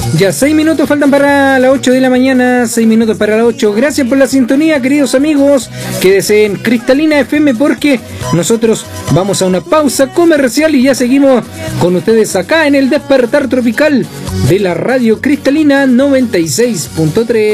Ya 6 minutos faltan para las 8 de la mañana, 6 minutos para las 8. Gracias por la sintonía, queridos amigos. Quédese en Cristalina FM porque nosotros vamos a una pausa comercial y ya seguimos con ustedes acá en el Despertar Tropical de la Radio Cristalina 96.3.